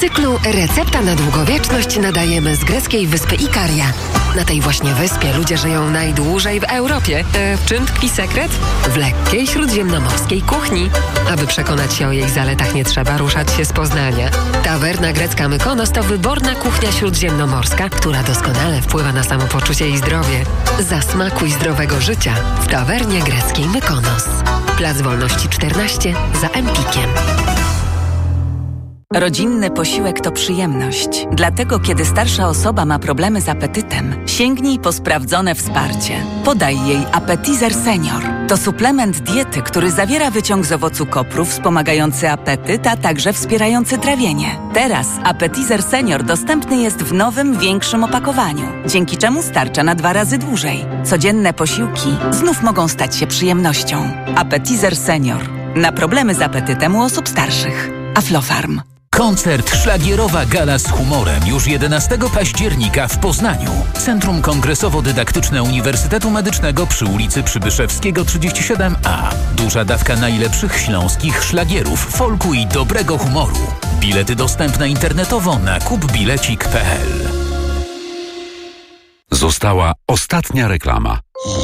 cyklu Recepta na długowieczność nadajemy z greckiej wyspy Ikaria. Na tej właśnie wyspie ludzie żyją najdłużej w Europie. W czym tkwi sekret? W lekkiej śródziemnomorskiej kuchni. Aby przekonać się o jej zaletach, nie trzeba ruszać się z Poznania. Tawerna grecka Mykonos to wyborna kuchnia śródziemnomorska, która doskonale wpływa na samopoczucie i zdrowie. Zasmakuj zdrowego życia w tawernie greckiej Mykonos. Plac Wolności 14 za Empikiem. Rodzinny posiłek to przyjemność. Dlatego, kiedy starsza osoba ma problemy z apetytem, sięgnij po sprawdzone wsparcie. Podaj jej Appetizer Senior. To suplement diety, który zawiera wyciąg z owocu kopru wspomagający apetyt, a także wspierający trawienie. Teraz Appetizer Senior dostępny jest w nowym, większym opakowaniu, dzięki czemu starcza na 2 razy dłużej. Codzienne posiłki znów mogą stać się przyjemnością. Appetizer Senior. Na problemy z apetytem u osób starszych. Aflofarm. Koncert Szlagierowa Gala z humorem już 11 października w Poznaniu. Centrum Kongresowo-Dydaktyczne Uniwersytetu Medycznego przy ulicy Przybyszewskiego 37A. Duża dawka najlepszych śląskich szlagierów, folku i dobrego humoru. Bilety dostępne internetowo na kupbilecik.pl. Została ostatnia reklama.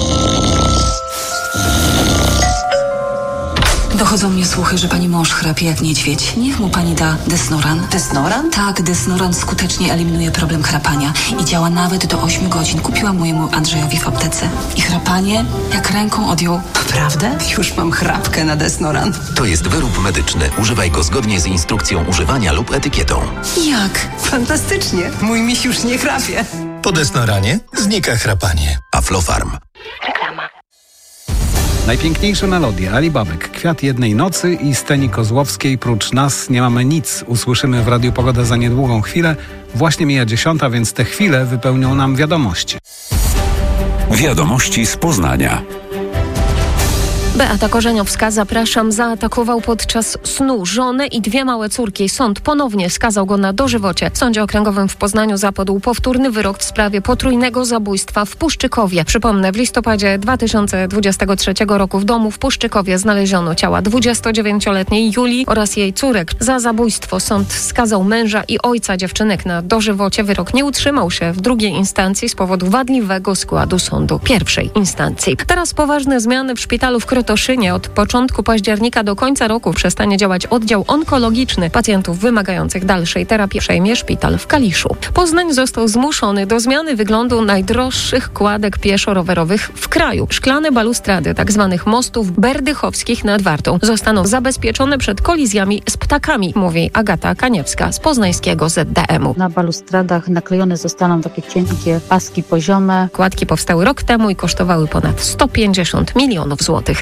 Dochodzą mnie słuchy, że pani mąż chrapie jak niedźwiedź. Niech mu pani da Desnoran. Desnoran? Tak, Desnoran skutecznie eliminuje problem chrapania i działa nawet do 8 godzin. Kupiłam mojemu Andrzejowi w aptece. I chrapanie jak ręką odjął. Naprawdę? Już mam chrapkę na Desnoran. To jest wyrób medyczny. Używaj go zgodnie z instrukcją używania lub etykietą. Jak? Fantastycznie. Mój miś już nie chrapie. Po Desnoranie znika chrapanie. Aflofarm. Reklama. Najpiękniejsze melodie Ali Babek, Kwiat jednej nocy i Steni Kozłowskiej. Prócz nas nie mamy nic. Usłyszymy w Radiu Pogoda za niedługą chwilę. Właśnie mija 10, więc te chwile wypełnią nam wiadomości. Wiadomości z Poznania. Beata Korzeniowska, zapraszam, zaatakował podczas snu żonę i 2 małe córki. Sąd ponownie skazał go na dożywocie. W Sądzie Okręgowym w Poznaniu zapadł powtórny wyrok w sprawie potrójnego zabójstwa w Puszczykowie. Przypomnę, w listopadzie 2023 roku w domu w Puszczykowie znaleziono ciała 29-letniej Julii oraz jej córek. Za zabójstwo sąd skazał męża i ojca dziewczynek na dożywocie. Wyrok nie utrzymał się w drugiej instancji z powodu wadliwego składu sądu pierwszej instancji. Teraz poważne zmiany w szpitalu w Krotoszynie. Od początku października do końca roku przestanie działać oddział onkologiczny pacjentów wymagających dalszej terapii. Przejmie szpital w Kaliszu. Poznań został zmuszony do zmiany wyglądu najdroższych kładek pieszo-rowerowych w kraju. Szklane balustrady tzw. mostów berdychowskich nad Wartą zostaną zabezpieczone przed kolizjami z ptakami, mówi Agata Kaniewska z poznańskiego ZDM-u. Na balustradach naklejone zostaną takie cienkie paski poziome. Kładki powstały rok temu i kosztowały ponad 150 milionów złotych.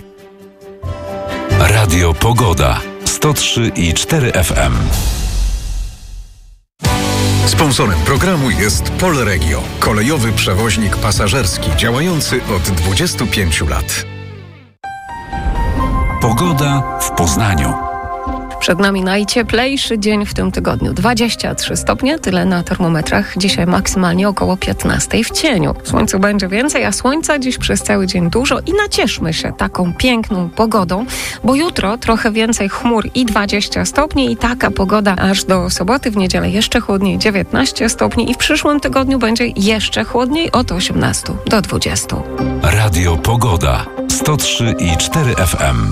Radio Pogoda 103,4 FM. Sponsorem programu jest Polregio, kolejowy przewoźnik pasażerski działający od 25 lat. Pogoda w Poznaniu. Przed nami najcieplejszy dzień w tym tygodniu. 23 stopnie, tyle na termometrach. Dzisiaj maksymalnie około 15 w cieniu. Słońca będzie więcej, a słońca dziś przez cały dzień dużo i nacieszmy się taką piękną pogodą, bo jutro trochę więcej chmur i 20 stopni i taka pogoda aż do soboty, w niedzielę jeszcze chłodniej, 19 stopni i w przyszłym tygodniu będzie jeszcze chłodniej od 18 do 20. Radio Pogoda 103,4 FM.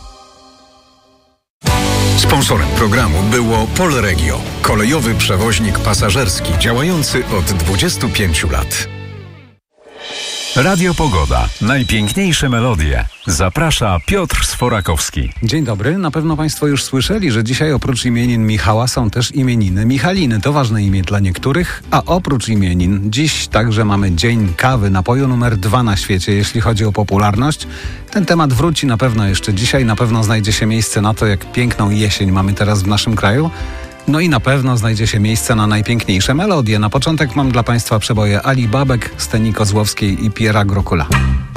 Sponsorem programu było Polregio, kolejowy przewoźnik pasażerski działający od 25 lat. Radio Pogoda. Najpiękniejsze melodie. Zaprasza Piotr Sforakowski. Dzień dobry. Na pewno Państwo już słyszeli, że dzisiaj oprócz imienin Michała są też imieniny Michaliny. To ważne imię dla niektórych, a oprócz imienin dziś także mamy Dzień Kawy, napoju numer 2 na świecie, jeśli chodzi o popularność. Ten temat wróci na pewno jeszcze dzisiaj. Na pewno znajdzie się miejsce na to, jak piękną jesień mamy teraz w naszym kraju. No i na pewno znajdzie się miejsce na najpiękniejsze melodie. Na początek mam dla Państwa przeboje Ali Babek, Steni Kozłowskiej i Piera Grokula.